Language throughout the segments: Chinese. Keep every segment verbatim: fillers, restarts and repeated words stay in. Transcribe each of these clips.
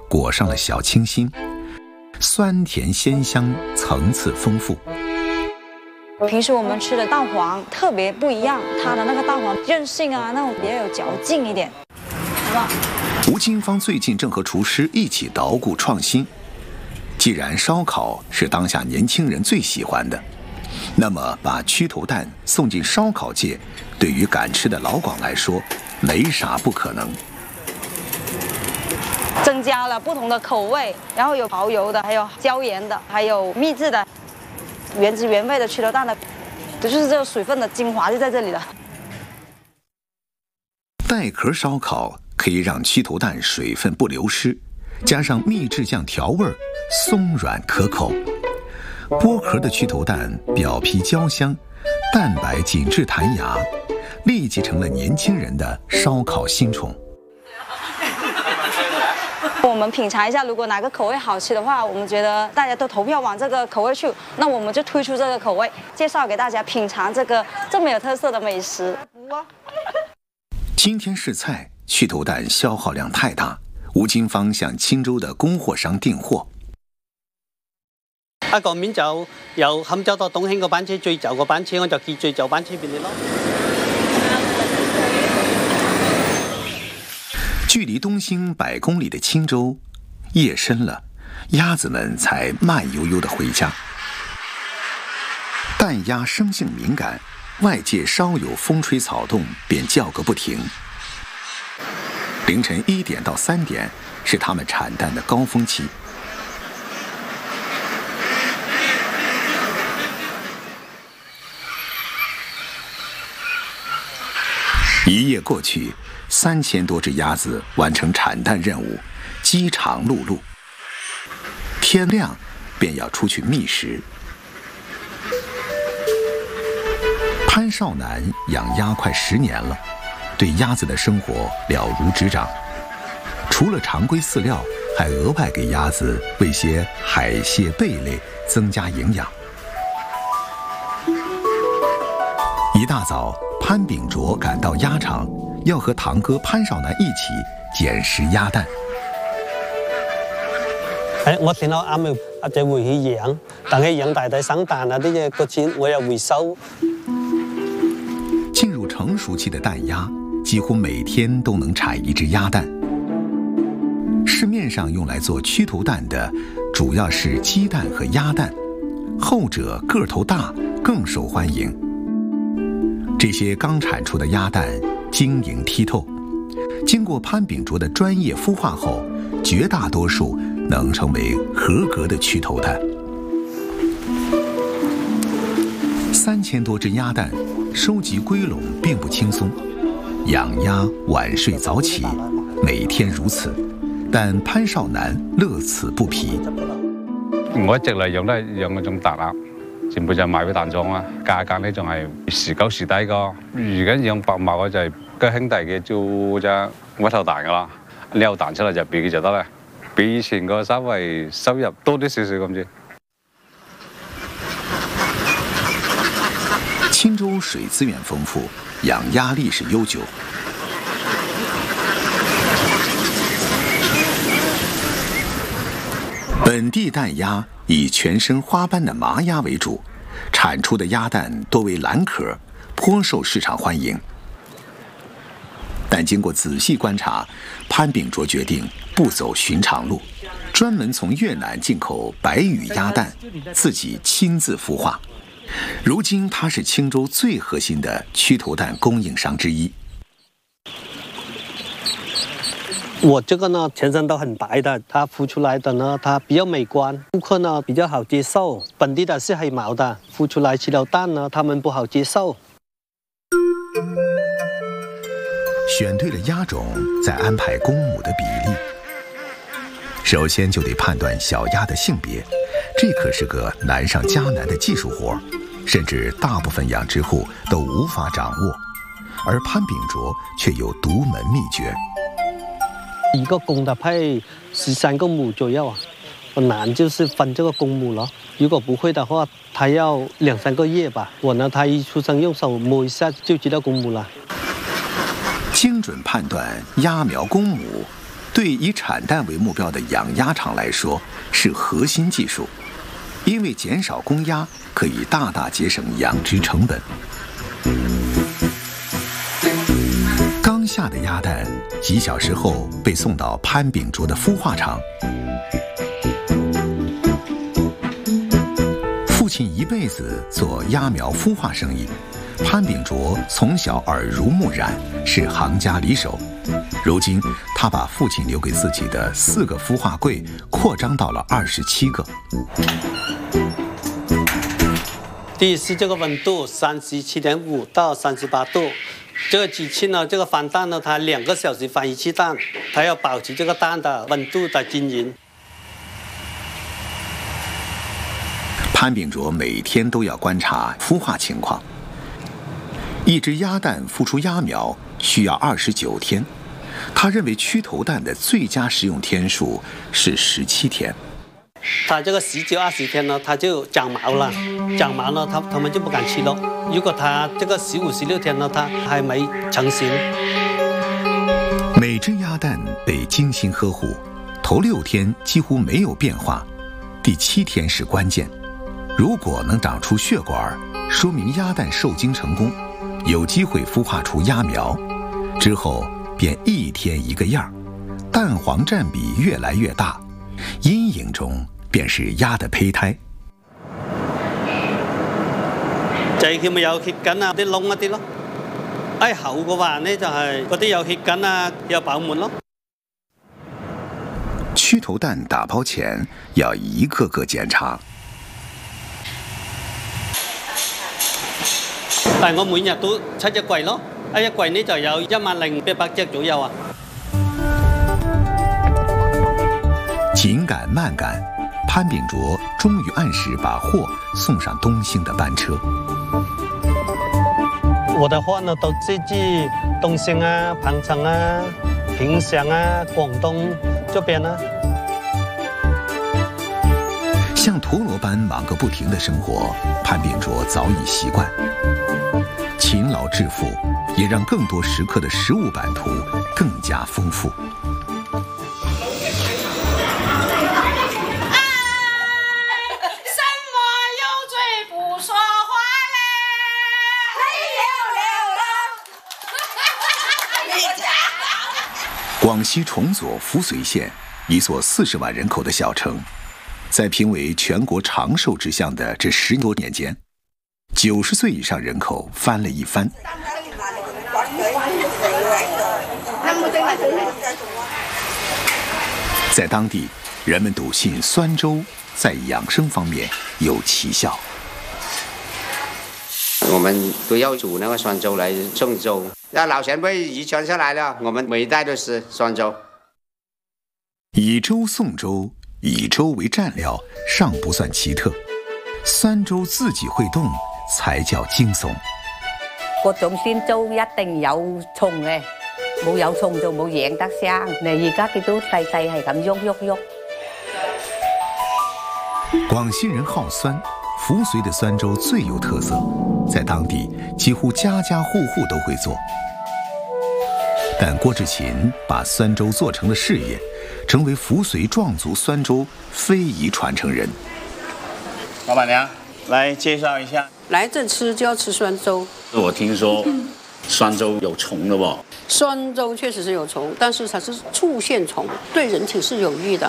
裹上了小清新，酸甜鲜香，层次丰富。 平时我们吃的蛋黄特别不一样，它的那个蛋黄韧性啊，那种比较有嚼劲一点，好不好？ 吴金芳最近正和厨师一起捣鼓创新。既然烧烤是当下年轻人最喜欢的，那么把蛆头蛋送进烧烤界，对于敢吃的老广来说，没啥不可能。 增加了不同的口味，然后有蚝油的，还有椒盐的，还有秘制的，原汁原味的蛆头蛋的，就是这个水分的精华就在这里了。 带壳烧烤可以让蛆头蛋水分不流失，加上秘制酱调味儿，松软可口。剥壳的蛆头蛋表皮焦香，蛋白紧致弹牙，立即成了年轻人的烧烤新宠。 我们品尝一下，如果哪个口味好吃的话，我们觉得大家都投票往这个口味去，那我们就推出这个口味，介绍给大家品尝这个这么有特色的美食。 今天试菜，蛆头蛋消耗量太大，吴金芳向青州的供货商订货。 一個面就由坎州到東興個班車最早個班車，我就寄最早班車俾你咯。 距離東興百公里的青州，夜深了，鸭子們才慢悠悠地回家。蛋鴨生性敏感，外界稍有風吹草動便叫個不停。凌晨一點到三點是它們產蛋的高峰期。一夜过去，三千多只鸭子完成产蛋任务，饥肠辘辘。天亮便要出去觅食。潘少南养鸭快十年了，对鸭子的生活了如指掌。除了常规饲料，还额外给鸭子喂些海蟹、贝类，增加营养。一大早，潘秉卓赶到鸭场，要和堂哥潘少南一起捡拾鸭蛋。 誒，我聽到啱啱就會去養，但係養大底生蛋啊啲嘢個錢我又回收。 进入成熟期的蛋鸭，几乎每天都能产一只鸭蛋。市面上用来做蛆头蛋的，主要是鸡蛋和鸭蛋，后者个头大，更受欢迎。这些刚产出的鸭蛋晶莹剔透，经过潘秉卓的专业孵化后，绝大多数能成为合格的蛆头蛋。三千多只鸭蛋，收集归拢并不轻松。养鸭晚睡早起，每天如此，但潘少南乐此不疲。 我一直嚟養都係養嗰種大鴨。全部就賣俾蛋廠啊，價格呢仲係時高時低個。而家養白毛嘅就係個兄弟嘅做隻骨頭蛋噶啦，撩蛋出嚟就俾佢就得啦，比以前個稍微收入多啲少少咁啫。 青州水资源丰富，养鸭历史悠久。本地蛋鸭以全身花斑的麻鸭为主，产出的鸭蛋多为蓝壳，颇受市场欢迎。但经过仔细观察，潘秉卓决定不走寻常路，专门从越南进口白羽鸭蛋，自己亲自孵化。如今他是青州最核心的蛆头蛋供应商之一。 我这个呢，全身都很白的，它孵出来的呢，它比较美观，顾客呢比较好接受。本地的是黑毛的，孵出来蛆头蛋呢，他们不好接受。 选对了鸭种，再安排公母的比例。首先就得判断小鸭的性别，这可是个难上加难的技术活，甚至大部分养殖户都无法掌握。而潘秉卓却有独门秘诀。 一个公的配十三个母左右啊，难就是分这个公母了。如果不会的话，它要两三个月吧。我呢，它一出生用手摸一下就知道公母了。 精准判断鸭苗公母， 对以产蛋为目标的养鸭场来说是核心技术，因为减少公鸭可以大大节省养殖成本。刚下的鸭蛋几小时后被送到潘秉卓的孵化场。父亲一辈子做鸭苗孵化生意，潘秉卓从小耳濡目染，是行家里手。如今，他把父亲留给自己的四个孵化柜扩张到了二十七个。 第一是这个温度三十七点五到三十八度，这个机器呢，这个翻蛋呢，它两个小时翻一次蛋，它要保持这个蛋的温度的均匀。 潘秉卓每天都要观察孵化情况。一只鸭蛋孵出鸭苗需要二十九天，他认为区头蛋的最佳食用天数是十七天。 它这个十九二十天呢，它就长毛了，长毛呢，它它们就不敢吃了。如果它这个十五十六天呢，它还没成型。 每只鸭蛋被精心呵护，头六天几乎没有变化，第七天是关键。如果能长出血管，说明鸭蛋受精成功，有机会孵化出鸭苗。之后便一天一个样，蛋黄占比越来越大，阴影中便是鸭的胚胎。 就係佢咪有血緊啊，啲窿一啲咯。哎厚嘅話呢，就係嗰啲有血緊啊，有飽滿咯。 區頭蛋打包前要一個個檢查。 但我每日都七隻櫃咯，一櫃呢就有一萬零八百隻左右啊。 紧赶慢赶，潘秉卓终于按时把货送上东兴的班车。 我的货呢都寄去东兴啊、彭城啊、萍乡啊、广东这边啊。 像陀螺般忙个不停的生活，潘秉卓早已习惯。勤劳致富，也让更多食客的食物版图更加丰富。广西崇左扶绥县，一座四十万人口的小城，在评为全国长寿之乡的这十多年间，九十岁以上人口翻了一番。在当地，人们笃信酸粥在养生方面有奇效。 我们都要煮那个酸粥来送粥，那老前辈遗传下来了，我们每一代都是酸粥。 以粥送粥，以粥为蘸料，尚不算奇特，酸粥自己會動才叫驚悚。 嗰種酸粥一定有蟲嘅，冇有蟲就冇養得生。你而家見到細細係咁喐喐喐。 廣西人好酸，扶绥的酸粥最有特色，在当地几乎家家户户都会做。但郭志勤把酸粥做成了事业，成为扶绥壮族酸粥非遗传承人。 老板娘，来介绍一下。 来这吃就要吃酸粥。 我听说酸粥有虫的不？ 酸粥确实是有虫，但是它是促线虫，对人体是有益的。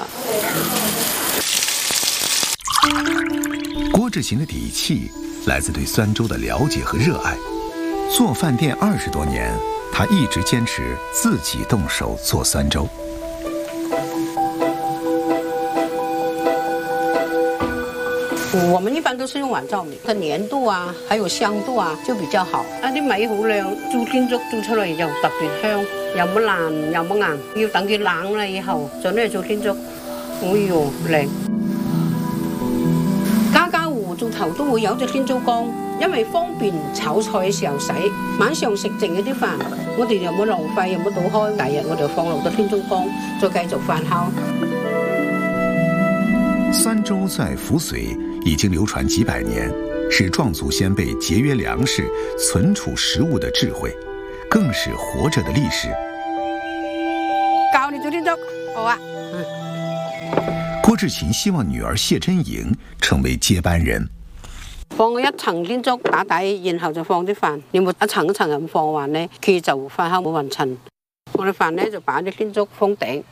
郭志勤的底气来自对酸粥的了解和热爱。做饭店二十多年，他一直坚持自己动手做酸粥。 我们一般都是用碗糙米，它粘度啊，还有香度啊就比较好。啊，啲米好靚，做天粥做出嚟又特別香，又冇爛又冇硬，要等佢冷啦以後就嚟做天粥。哎呦，靚！家家戶做頭都會有隻天粥缸，因為方便炒菜嘅時候洗。晚上食剩嗰啲飯，我哋又冇浪費，又冇倒開，第日我哋放落個天粥缸，再繼續發酵。 酸粥在扶绥已经流传几百年，是壮族先辈节约粮食、存储食物的智慧，更是活着的历史。 教你做天竹，好啊。 郭志勤希望女儿谢真莹成为接班人。 放一層天竹打底，然後就放啲飯。你冇一層一層咁放飯咧，佢就飯後冇勻稱。我哋飯咧就擺啲天竹封頂。